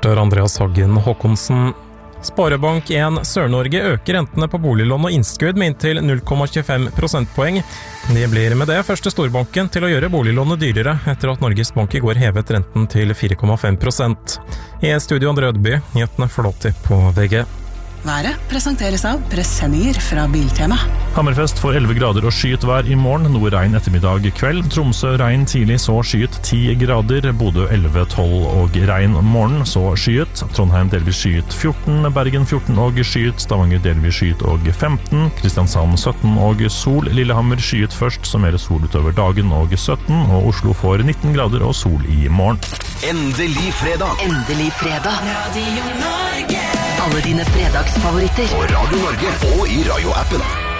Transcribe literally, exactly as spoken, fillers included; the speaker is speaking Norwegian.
Reporter Andreas Haggen Håkonsen. Sparebank en Sør-Norge øker rentene på boliglån og innskudd med inntil null komma tjuefem prosentpoeng. De blir med det første storbanken til å gjøre boliglånet dyrere, etter at Norges Bank i går hevet renten til fire komma fem prosent. I studio Andre Ødby, nyhetene Flåti på V G. Været presenteres av presenninger fra Biltema. Hammerfest får elleve grader og skyet vær i morgen, noe regn ettermiddag kveld. Tromsø regn tidlig, så skyet ti grader. Bodø elleve, tolv og regn morgen, så skyet. Trondheim delvis skyet fjorten, Bergen fjorten og skyet. Stavanger delvis skyet og femten. Kristiansand sytten og sol. Lillehammer skyet først, så mer sol utover dagen og sytten. Og Oslo får nitten grader og sol i morgen. Endelig fredag. Endelig fredag. Radio Norge. Alle dine fredagsfavoritter. På Radio Norge og i radioappen.